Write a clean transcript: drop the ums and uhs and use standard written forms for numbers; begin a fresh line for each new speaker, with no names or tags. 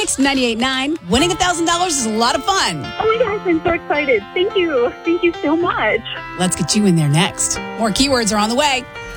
Mix 98.9. Winning $1,000 is a lot of fun.
Oh my gosh, I'm so excited. Thank you. Thank you so much.
Let's get you in there next. More keywords are on the way.